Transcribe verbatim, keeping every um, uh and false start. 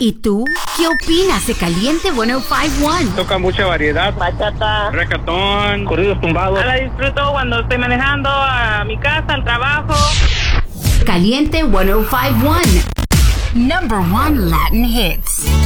¿Y tú? ¿Qué opinas de Caliente ciento cincuenta y uno? Toca mucha variedad. Bachata, Reggaetón, corridos tumbados. la disfruto cuando estoy manejando a mi casa, al trabajo. Caliente ciento cincuenta y uno. Number one Latin hits.